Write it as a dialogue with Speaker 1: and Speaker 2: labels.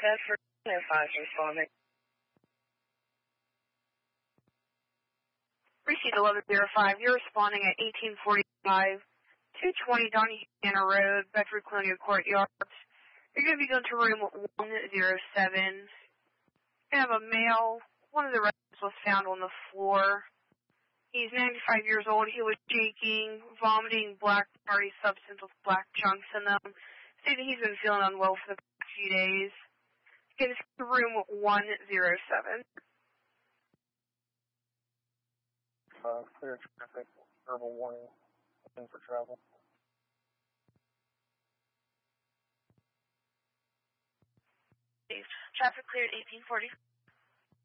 Speaker 1: That's for 5 responding.
Speaker 2: Receipt 1105. You're responding at 1845, 220 Donny Hannah Road, Bedford Colonial Courtyard. You're going to be going to room 107. You have a male. One of the residents was found on the floor. He's 95 years old. He was shaking, vomiting black party substance with black chunks in them. Stated he's been feeling unwell for the past few days. Get to room 107.
Speaker 3: Clear traffic, verbal warning, in for travel.
Speaker 4: Traffic cleared 1840.